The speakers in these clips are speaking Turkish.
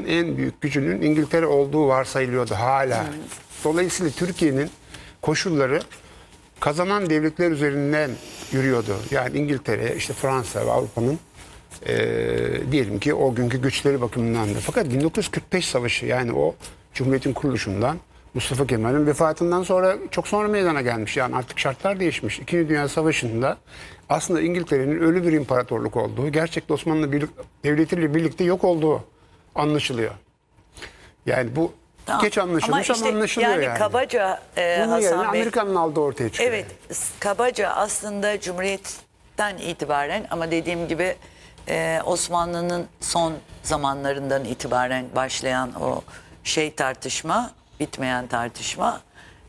dünyanın en büyük gücünün İngiltere olduğu varsayılıyordu hala. Dolayısıyla Türkiye'nin koşulları kazanan devletler üzerinden yürüyordu. Yani İngiltere, işte Fransa ve Avrupa'nın diyelim ki o günkü güçleri bakımından da. Fakat 1945 Savaşı, yani o Cumhuriyet'in kuruluşundan, Mustafa Kemal'in vefatından sonra, çok sonra meydana gelmiş. Yani artık şartlar değişmiş. İkinci Dünya Savaşı'nda aslında İngiltere'nin ölü bir imparatorluk olduğu, gerçekte Osmanlı Devleti ile birlikte yok olduğu anlaşılıyor. Yani bu geç anlaşılmış ama anlaşılıyor yani. Kabaca Bunun Hasan yerine Bey, Amerika'nın aldığı ortaya çıkıyor. evet, kabaca aslında Cumhuriyet'ten itibaren, ama dediğim gibi Osmanlı'nın son zamanlarından itibaren başlayan o tartışma, bitmeyen tartışma,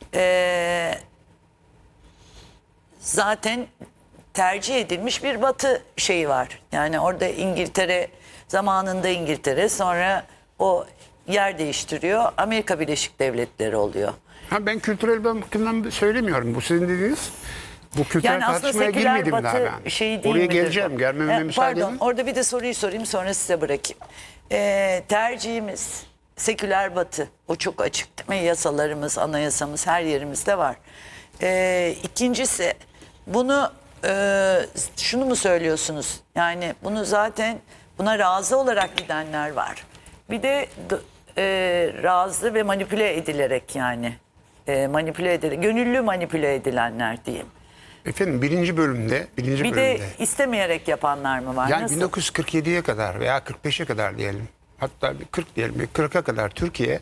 zaten tercih edilmiş bir Batı şeyi var. Yani orada İngiltere, zamanında İngiltere, sonra o yer değiştiriyor, Amerika Birleşik Devletleri oluyor. Ben kültürel bakımdan söylemiyorum. Bu sizin dediğiniz. Bu kültürel Yani aslında tartışmaya seküler girmedim daha Batı ben. şeyi değil Oraya midir geleceğim. bu? Gelmeme müsaade Pardon, edin. orada bir de soruyu sorayım, sonra size bırakayım. Tercihimiz seküler Batı. O çok açık değil mi? Yasalarımız, anayasamız her yerimizde var. İkincisi, bunu şunu mu söylüyorsunuz? Yani bunu zaten, buna razı olarak gidenler var. Bir de razı ve manipüle edilerek, yani manipüle edilerek, gönüllü manipüle edilenler diyeyim. Efendim birinci bölümde Bir de istemeyerek yapanlar mı var? yani Nasıl? 1947'ye kadar veya 45'e kadar diyelim. Hatta bir 40 diyelim, bir 40'a kadar Türkiye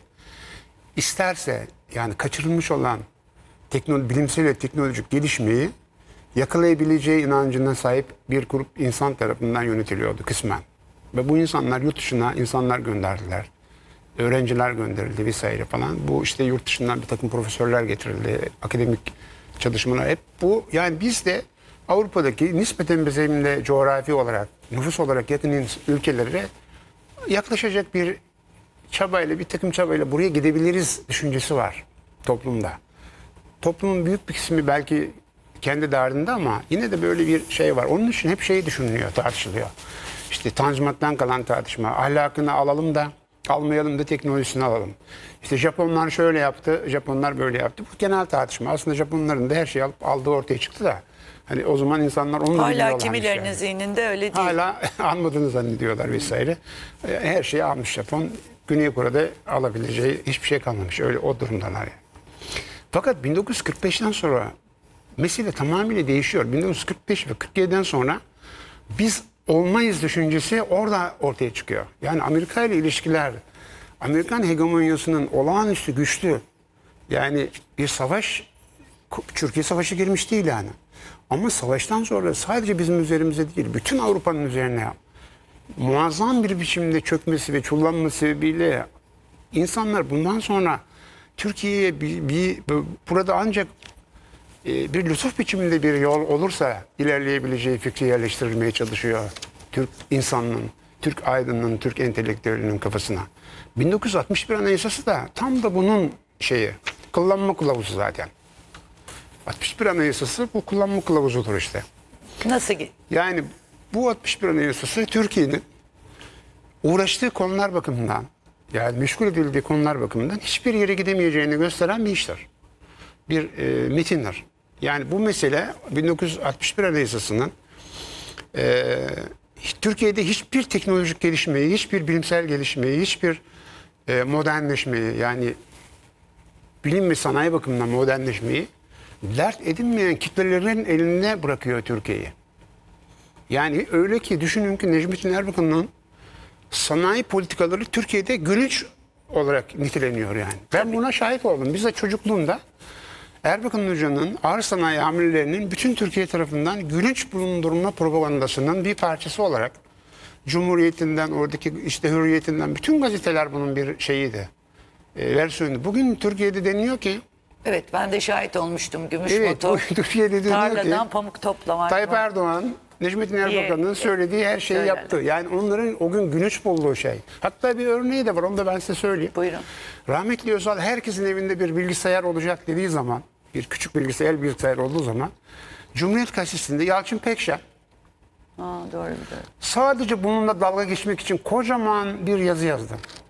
isterse, yani kaçırılmış olan bilimsel ve teknolojik gelişmeyi yakalayabileceği inancına sahip bir grup insan tarafından yönetiliyordu kısmen. Ve bu insanlar yurt dışına insanlar gönderdiler. Öğrenciler gönderildi vesaire falan. Bu işte yurt dışından bir takım profesörler getirildi. Akademik çalışmalar hep bu. Yani biz de Avrupa'daki nispeten bizimle coğrafi olarak, nüfus olarak yakın ülkelere yaklaşacak bir çabayla, bir takım çabayla buraya gidebiliriz düşüncesi var toplumda. Toplumun büyük bir kısmı belki kendi derdinde ama yine de böyle bir şey var. Onun için hep şey düşünülüyor, tartışılıyor. İşte Tanzimat'tan kalan tartışma. Ahlakını alalım da almayalım da teknolojisini alalım. İşte Japonlar şöyle yaptı, Japonlar böyle yaptı. Bu genel tartışma. Aslında Japonların da her şeyi alıp aldığı ortaya çıktı da. Hani o zaman insanlar onu Hala biliyorlarmış kimilerinin yani. zihninde öyle değil. Hala almadığını zannediyorlar vesaire. Her şeyi almış Japon. Güney Kore'de alabileceği hiçbir şey kalmamış. Öyle o durumdalar yani. Fakat 1945'ten sonra mesele tamamıyla değişiyor. 1945 ve 47'den sonra biz olmayız düşüncesi orada ortaya çıkıyor. Yani Amerika ile ilişkiler, Amerikan hegemonyasının olağanüstü güçlü, yani bir savaş, Türkiye savaşı girmiş değil yani. Ama savaştan sonra sadece bizim üzerimize değil, bütün Avrupa'nın üzerine muazzam bir biçimde çökmesi ve çullanması sebebiyle insanlar bundan sonra Türkiye'ye burada ancak bir lütuf biçiminde bir yol olursa ilerleyebileceği fikri yerleştirilmeye çalışıyor Türk insanının, Türk aydınının, Türk entelektüelinin kafasına. 1961 Anayasası da tam da bunun kullanma kılavuzu zaten. 61 Anayasası bu kullanma kılavuzudur işte. Nasıl ki? Yani bu 61 Anayasası Türkiye'nin uğraştığı konular bakımından, yani meşgul edildiği konular bakımından hiçbir yere gidemeyeceğini gösteren bir iştir. Bir metindir. Yani bu mesele 1961 Anayasası'nın Türkiye'de hiçbir teknolojik gelişmeyi, hiçbir bilimsel gelişmeyi, hiçbir modernleşmeyi, yani bilim ve sanayi bakımından modernleşmeyi dert edinmeyen kitlelerin eline bırakıyor Türkiye'yi. Yani öyle ki düşünün ki Necmettin Erbakan'ın sanayi politikaları Türkiye'de gülünç olarak niteleniyor yani. Ben buna şahit oldum. Biz de çocukluğumda Erbakan Hoca'nın ağır sanayi hamlelerinin bütün Türkiye tarafından gülünç bulundurma propagandasının bir parçası olarak Cumhuriyetinden, oradaki işte Hürriyetinden bütün gazeteler bunun bir şeyiydi. Versiyonu. Bugün Türkiye'de deniyor ki, Evet, ben de şahit olmuştum. Gümüş evet, motor, Türkiye'de deniyor tarladan ki pamuk toplamak. Tayyip Erdoğan, Necmettin Erbakan'ın söylediği her şeyi yaptı. Yani onların o gün gülünç bulduğu şey. Hatta bir örneği de var, onu da ben size söyleyeyim. Buyurun. Rahmetli Özal herkesin evinde bir bilgisayar olacak dediği zaman, bir küçük bilgisayar olduğu zaman Cumhuriyet Gazetesi'nde Yalçın Pekşen Doğru. sadece bununla dalga geçmek için kocaman bir yazı yazdı.